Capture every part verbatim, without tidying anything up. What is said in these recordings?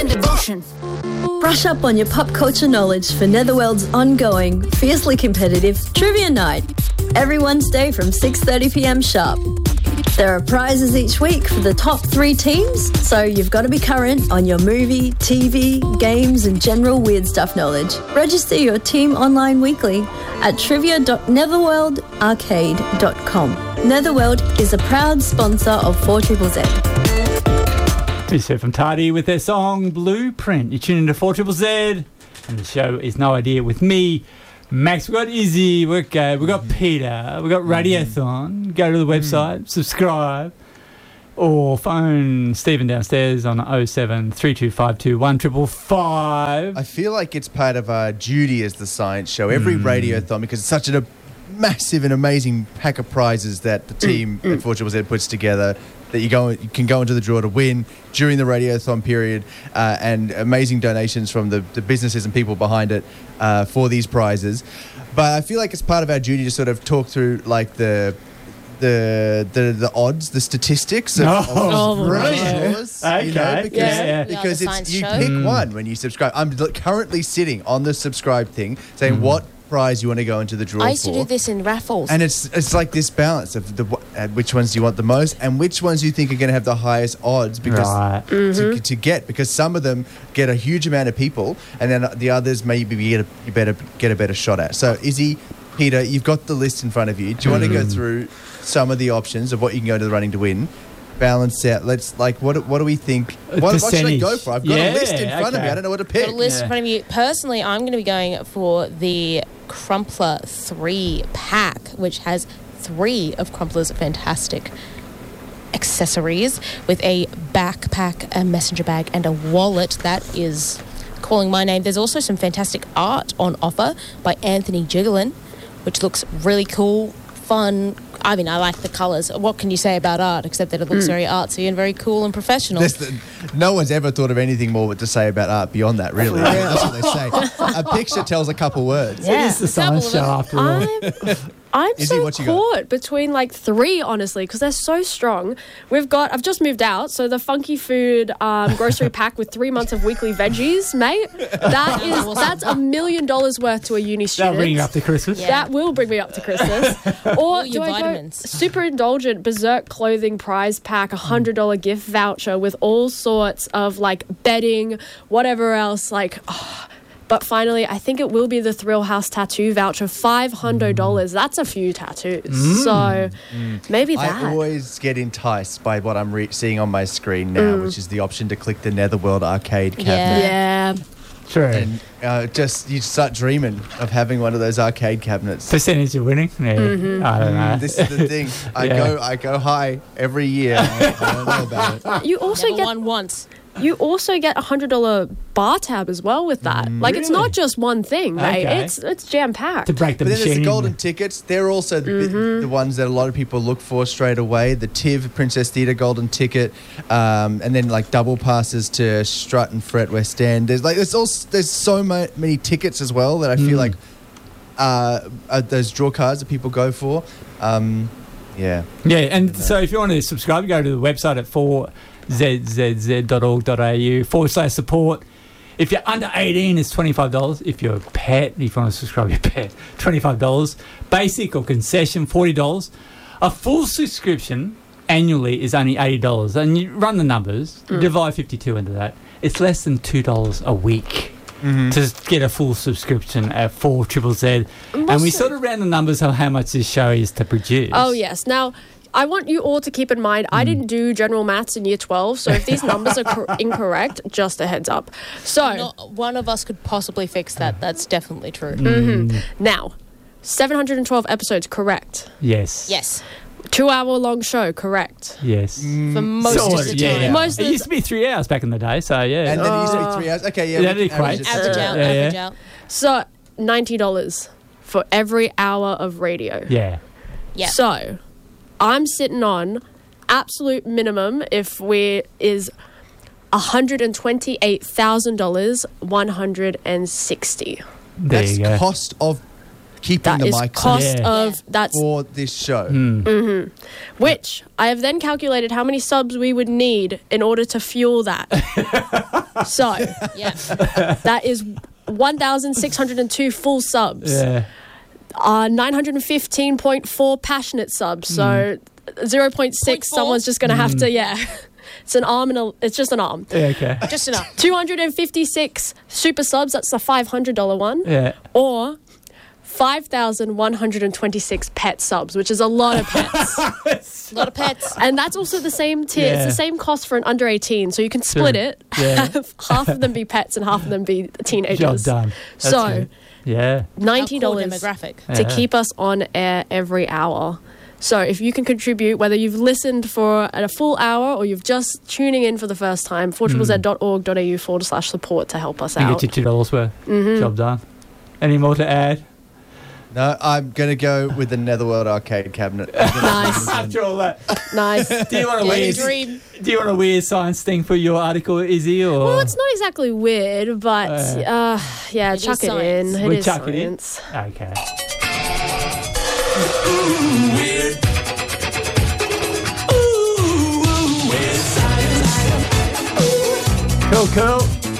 and devotion. Brush up on your pop culture knowledge for Netherworld's ongoing, fiercely competitive Trivia Night. Every Wednesday from six thirty p m sharp. There are prizes each week for the top three teams, so you've got to be current on your movie, T V, games and general weird stuff knowledge. Register your team online weekly at trivia dot netherworld arcade dot com. Netherworld is a proud sponsor of four triple Z. This is from Tardy with their song Blueprint. You tune into four triple Z, and the show is No Idea with me, Max. We've got Izzy, we've got, we've got Peter, we've got Radiothon. Go to the website, subscribe, or phone Stephen downstairs on oh seven three two five two one five five five. I feel like it's part of our duty as the science show, every mm. Radiothon, because it's such a massive and amazing pack of prizes that the team mm. at four triple Z puts together, that you go, you can go into the draw to win during the Radiothon period, uh, and amazing donations from the, the businesses and people behind it uh, for these prizes. But I feel like it's part of our duty to sort of talk through like the the the, the odds, the statistics of, oh, of oh, right. Okay. You know, because yeah, yeah. because Yeah, it's you show. pick Mm. one when you subscribe. I'm currently sitting on the subscribe thing saying Mm. what prize you want to go into the draw I used for. to do this in raffles. And it's it's like this balance of the uh, which ones do you want the most and which ones you think are going to have the highest odds because Right. to, to get, because some of them get a huge amount of people and then the others maybe you, get a, you better get a better shot at. So Izzy, Peter, you've got the list in front of you. Do you want to go through some of the options of what you can go to the running to win? Balance out. Let's like what what do we think? What, what should I go for? I've got Yeah, a list in front okay. of me. I don't know what to pick. Got a list Yeah. in front of you. Personally, I'm going to be going for the Crumpler three pack, which has three of Crumpler's fantastic accessories with a backpack, a messenger bag, and a wallet that is calling my name. There's also some fantastic art on offer by Anthony Jiggling, which looks really cool, fun. I mean, I like the colours. What can you say about art except that it looks very artsy and very cool and professional? There's the, no one's ever thought of anything more to say about art beyond that, really. I mean, that's what they say. A picture tells a couple words. Yeah. It is the science show after all. I'm, I'm Izzy, so what you got? caught between like three, honestly, because they're so strong. We've got, I've just moved out, so the Funky Food um, grocery pack with three months of weekly veggies, mate. That is, that's a million dollars worth to a uni student. That'll bring you up to Christmas. Yeah. That will bring me up to Christmas. Or All do your I vitamins. go super indulgent Berserk clothing prize pack, a hundred dollar gift voucher with all sorts of like bedding, whatever else, like. Oh. But finally, I think it will be the Thrill House tattoo voucher, five hundred dollars. That's a few tattoos. Mm. So maybe that. I always get enticed by what I'm re- seeing on my screen now, which is the option to click the Netherworld arcade cabinet. Yeah. yeah. True. And uh, just you start dreaming of having one of those arcade cabinets. Percentage of winning? Yeah. Mm-hmm. I don't know. This is the thing. I Yeah. go I go high every year. I, I don't know about it. You also Never get won once. you also get a hundred dollar bar tab as well with that. Like it's Really? not just one thing, mate. Okay. It's it's jam packed. to break the But then there's machine. the golden tickets. They're also the, Mm-hmm. the ones that a lot of people look for straight away. The T I V Princess Theatre golden ticket, um, and then like double passes to Strut and Fret West End. There's like there's also there's so ma- many tickets as well that I feel Mm. like uh, uh, those draw cards that people go for. Um, yeah, Yeah, and so if you want to subscribe, go to the website at four z z z dot org dot a u forward slash support. If you're under eighteen, it's twenty-five dollars. If you're a pet, if you want to subscribe your pet, twenty-five dollars. Basic or concession, forty dollars. A full subscription annually is only eighty dollars. And you run the numbers, you divide fifty-two into that. It's less than two dollars a week to get a full subscription at four triple Z. And we sort of ran the numbers of how much this show is to produce. Oh yes. Now I want you all to keep in mind, I didn't do general maths in year twelve, so if these numbers are cor- incorrect, just a heads up. So, Not one of us could possibly fix that. That's definitely true. Mm-hmm. now, seven hundred twelve episodes, correct. Yes. Yes. Two hour long show, correct. Yes. For most Sort of the of, yeah, time. yeah. Most of It the used to be three hours back in the day, so yeah. and then it used to be three hours. Okay, yeah, Yeah, we that can average equates. it. Average Uh, out, yeah, average yeah. out. So, ninety dollars for every hour of radio. yeah. Yeah. So, I'm sitting on absolute minimum if we is one hundred twenty-eight thousand dollars, one hundred sixty. There That's you go. cost of keeping That the is mic cost Yeah. of that's for this show. which I have then calculated how many subs we would need in order to fuel that. So Yeah. that is one thousand six hundred two full subs. Yeah. Uh, nine hundred fifteen point four passionate subs. So zero point six, Point four? someone's just going to have to, yeah. It's an arm and a, it's just an arm. Yeah, okay. Just enough. two hundred fifty-six super subs, that's the five hundred dollars one. Yeah. Or five thousand one hundred twenty-six pet subs, which is a lot of pets. A lot of pets. And that's also the same tier. Yeah. It's the same cost for an under eighteen. So you can split Sure. it. Yeah. Have half of them be pets and half of them be Job teenagers. done. That's So good. Yeah. ninety Our core dollars demographic. to Yeah. keep us on air every hour. So if you can contribute, whether you've listened for a full hour or you've just tuning in for the first time, four z z dot org dot a u forward slash support to help us You out. get your two dollars worth. Mm-hmm. Job done. Any more to add? No, I'm going to go with the Netherworld arcade cabinet. Nice. After all that, Nice. do you want a Yeah, weird? dream. Do you want a weird science thing for your article, Izzy? Or Well, it's not exactly weird, but Uh, uh, yeah, It is chuck it science. in. It We is chuck it in? science. okay. Cool, cool.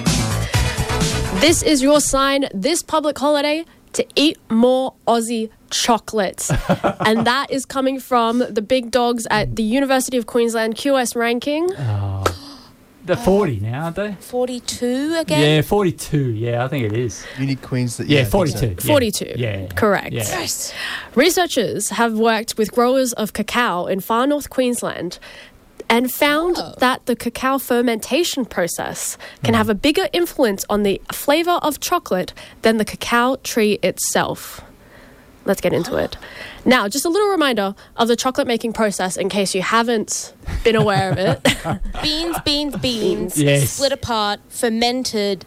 This is your sign this public holiday to eat more Aussie chocolates. And that is coming from the big dogs at the University of Queensland Q S ranking. Oh, they're forty now, aren't they? forty-two again? Yeah, forty-two. Yeah, I think it is. Unique Queens. That, Yeah, I think so. forty-two. Yeah. forty-two. Yeah, Correct. Yeah. Yes. Researchers have worked with growers of cacao in far north Queensland and found Oh. that the cacao fermentation process can have a bigger influence on the flavour of chocolate than the cacao tree itself. Let's get into it. Now, just a little reminder of the chocolate making process in case you haven't been aware of it. Beans, beans, beans. Yes. Split apart, fermented,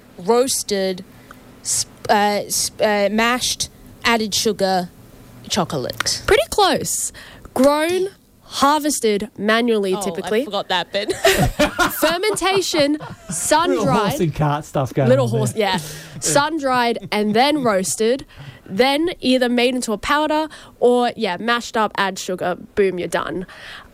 roasted, sp- uh, sp- uh, mashed, added sugar, chocolate. Pretty close. Grown, harvested manually, Oh, I typically. forgot that bit. Fermentation, Little horse sun-dried. and cart stuff going Little on horse, there. yeah. Sun-dried and then roasted, then either made into a powder or, yeah, mashed up, add sugar, boom, you're done.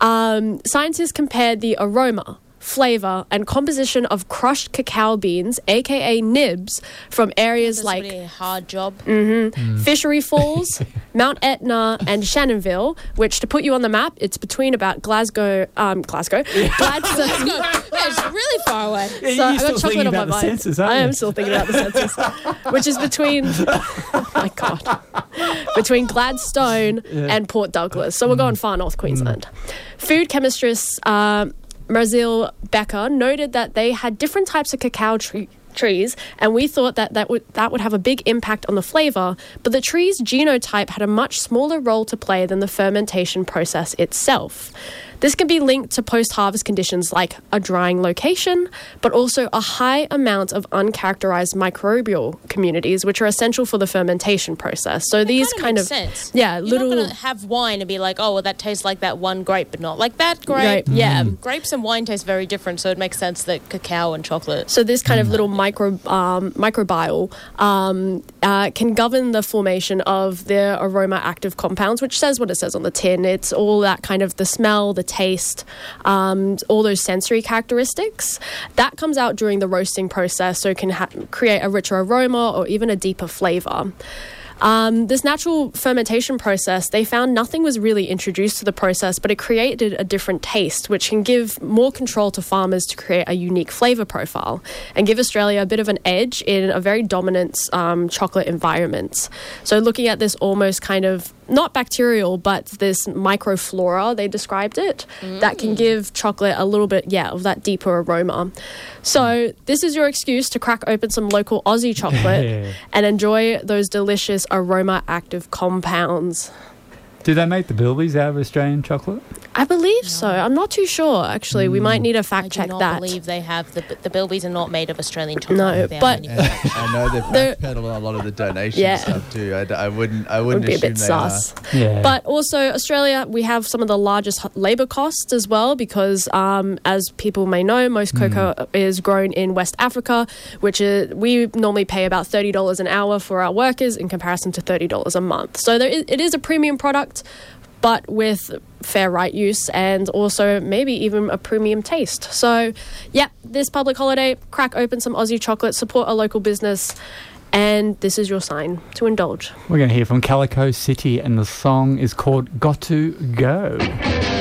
Um, scientists compared the aroma, flavour and composition of crushed cacao beans, aka nibs, from areas That's like really a hard job. Fishery Falls, Mount Etna, and Shannonville, which, to put you on the map, it's between about Glasgow, um, Glasgow, Gladstone. Yeah, it's really far away. Yeah, So you're I got still chocolate thinking on my about the mind. census, aren't I you? am still thinking about the census, which is between, oh my God, between Gladstone and Port Douglas. So we're going far north Queensland. Food chemist um, Marzil Becker noted that they had different types of cacao tree. trees, and we thought that that would that would have a big impact on the flavour, but the tree's genotype had a much smaller role to play than the fermentation process itself. This can be linked to post-harvest conditions like a drying location, but also a high amount of uncharacterized microbial communities, which are essential for the fermentation process. So these Kinda kind makes of sense. yeah, You're little not going to have wine and be like, oh, well, that tastes like that one grape, but not like that grape. Grape, yeah. Grapes and wine taste very different, so it makes sense that cacao and chocolate. So this kind of little micro um, microbiome um, uh, can govern the formation of the aroma active compounds, which says what it says on the tin. It's all that kind of the smell, the taste, um, all those sensory characteristics. That comes out during the roasting process, so it can ha- create a richer aroma or even a deeper flavour. Um, this natural fermentation process, they found nothing was really introduced to the process, but it created a different taste, which can give more control to farmers to create a unique flavour profile and give Australia a bit of an edge in a very dominant um, chocolate environment. So looking at this almost kind of, not bacterial, but this microflora, they described it, mm. that can give chocolate a little bit, yeah, of that deeper aroma. So this is your excuse to crack open some local Aussie chocolate Yeah. and enjoy those delicious aroma active compounds. Do they make the Bilbies out of Australian chocolate? I believe so. I'm not too sure, actually. We might need to fact I check do not that. believe they have the the Bilbies are not made of Australian chocolate. No, They are but- manufactured. I know they've They're- backpedaled on a lot of the donation Yeah. stuff too. I, d- I wouldn't. I Would wouldn't be a assume bit they sus. Yeah. But also, Australia, we have some of the largest h- labour costs as well because, um, as people may know, most cocoa is grown in West Africa, which is, we normally pay about thirty dollars an hour for our workers in comparison to thirty dollars a month. So there is, it is a premium product, but with fair right use and also maybe even a premium taste. So, yeah, this public holiday, crack open some Aussie chocolate, support a local business, and this is your sign to indulge. We're going to hear from Calico City, and the song is called Got to Go.